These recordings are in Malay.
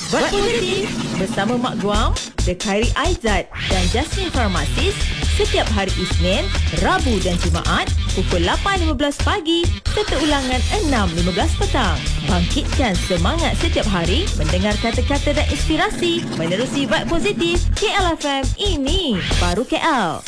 Buat Positif bersama Mak Guam, The Khairi Aizat dan Jasmine Pharmacist setiap hari Isnin, Rabu dan Jumaat pukul 8.15 pagi serta ulangan 6.15 petang. Bangkitkan semangat setiap hari mendengar kata-kata dan inspirasi menerusi Vibe Positif KLFM. Ini baru KL.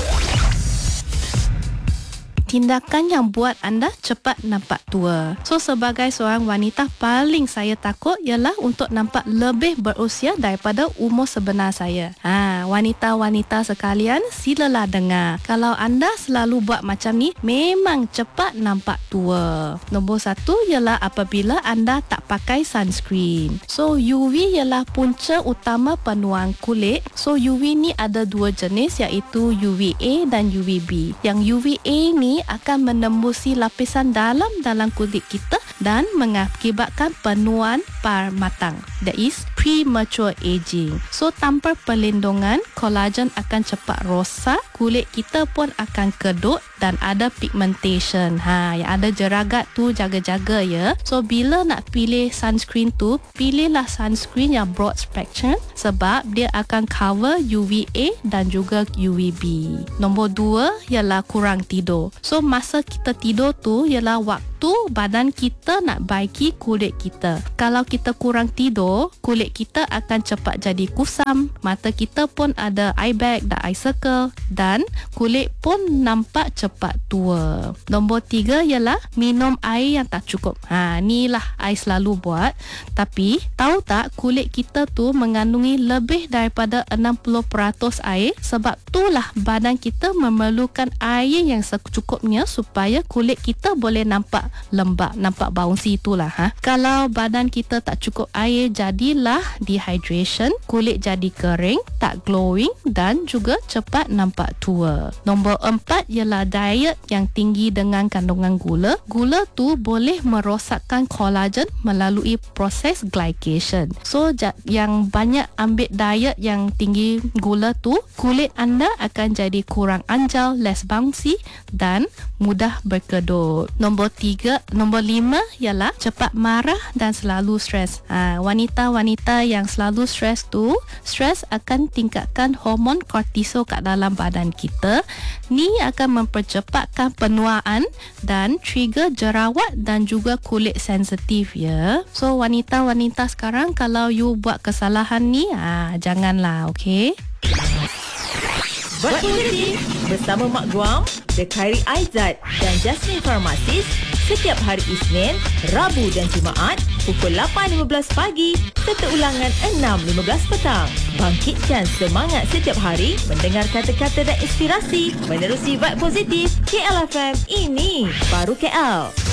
Tindakan yang buat anda cepat nampak tua. So, sebagai seorang wanita, paling saya takut ialah untuk nampak lebih berusia daripada umur sebenar saya. Wanita-wanita sekalian, silalah dengar. Kalau anda selalu buat macam ni, memang cepat nampak tua. Nombor 1 ialah apabila anda tak pakai sunscreen. So, UV ialah punca utama penuaan kulit. So, UV ni ada dua jenis, iaitu UVA dan UVB. Yang UVA ni akan menembusi lapisan dalam kulit kita dan mengakibatkan penuaan par matang. That is premature aging. So, tanpa perlindungan, kolagen akan cepat rosak, kulit kita pun akan kedut dan ada pigmentation. Yang ada jeragat tu jaga-jaga ya. So, bila nak pilih sunscreen tu, pilihlah sunscreen yang broad spectrum sebab dia akan cover UVA dan juga UVB. Nombor 2 ialah kurang tidur. So, masa kita tidur tu ialah waktu badan kita nak baiki kulit kita. Kalau kita kurang tidur, kulit kita akan cepat jadi kusam, mata kita pun ada eye bag dan eye circle dan kulit pun nampak cepat tua. Nombor 3 ialah minum air yang tak cukup. Inilah I selalu buat. Tapi tahu tak, kulit kita tu mengandungi lebih daripada 60% air. Sebab itulah badan kita memerlukan air yang secukupnya supaya kulit kita boleh nampak lembab, nampak bouncy itulah. Kalau badan kita tak cukup air, jadilah dehydration, kulit jadi kering, tak glowing dan juga cepat nampak tua. Nombor 4 ialah diet yang tinggi dengan kandungan gula. Gula tu boleh merosakkan kolagen melalui proses glycation. So, yang banyak ambil diet yang tinggi gula tu, kulit anda akan jadi kurang anjal, less bouncy dan mudah berkedut. Nombor 5 ialah cepat marah dan selalu stres. Wanita-wanita yang selalu stres tu, stres akan tingkatkan hormon kortisol kat dalam badan kita. Ni akan mempercepatkan penuaan dan trigger jerawat dan juga kulit sensitif ya. So, wanita-wanita sekarang kalau you buat kesalahan ni, janganlah, okey? Buat Positif bersama Mak Guam, The Khairi Aizat dan Jasmine Pharmacist setiap hari Isnin, Rabu dan Jumaat pukul 8.15 pagi serta ulangan 6.15 petang. Bangkitkan semangat setiap hari mendengar kata-kata dan inspirasi menerusi Vibe Positif KLFM. Ini baru KL.